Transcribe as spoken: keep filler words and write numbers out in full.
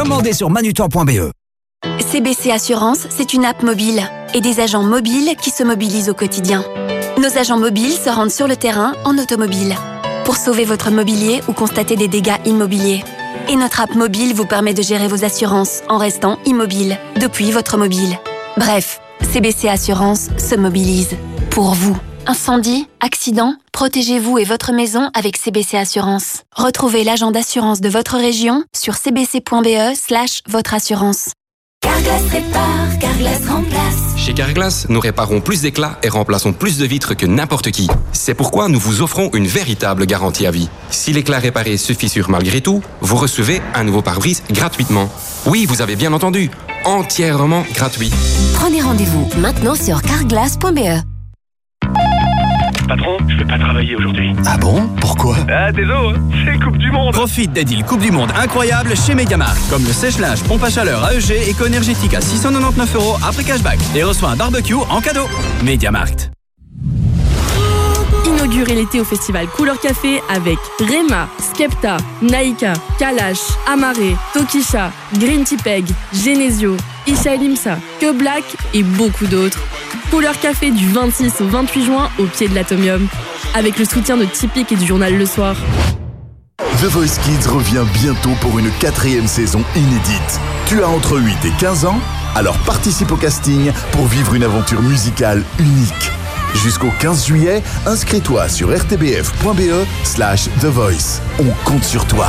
Commandez sur manutan point b e. C B C Assurance, c'est une app mobile et des agents mobiles qui se mobilisent au quotidien. Nos agents mobiles se rendent sur le terrain en automobile pour sauver votre mobilier ou constater des dégâts immobiliers. Et notre app mobile vous permet de gérer vos assurances en restant immobile depuis votre mobile. Bref, C B C Assurance se mobilise pour vous. Incendie, accident, protégez-vous et votre maison avec C B C Assurance. Retrouvez l'agent d'assurance de votre région sur c b c point b e slash votre assurance. Carglass répare, Carglass remplace. Chez Carglass, nous réparons plus d'éclats et remplaçons plus de vitres que n'importe qui. C'est pourquoi nous vous offrons une véritable garantie à vie. Si l'éclat réparé se fissure malgré tout, vous recevez un nouveau pare-brise gratuitement. Oui, vous avez bien entendu, entièrement gratuit. Prenez rendez-vous maintenant sur carglass point b e. Patron, je vais pas travailler aujourd'hui. Ah bon? Pourquoi? Ah, désolé, c'est Coupe du Monde. Profite des deals Coupe du Monde incroyables chez Mediamarkt. Comme le sèche-linge pompe à chaleur A E G éco-énergétique à six cent quatre-vingt-dix-neuf euros après cashback. Et reçoit un barbecue en cadeau. Mediamarkt. Inaugurez l'été au festival Couleur Café avec Rema, Skepta, Naïka, Kalash, Amaré, Tokisha, Green Tea Peg, Genesio, Isha Elimsa, Que Black et beaucoup d'autres. Couleur Café du vingt-six au vingt-huit juin au pied de l'Atomium. Avec le soutien de Tipeee et du journal Le Soir. The Voice Kids revient bientôt pour une quatrième saison inédite. Tu as entre huit et quinze ans? Alors participe au casting pour vivre une aventure musicale unique. Jusqu'au quinze juillet, inscris-toi sur r t b f point b e slash The Voice. On compte sur toi.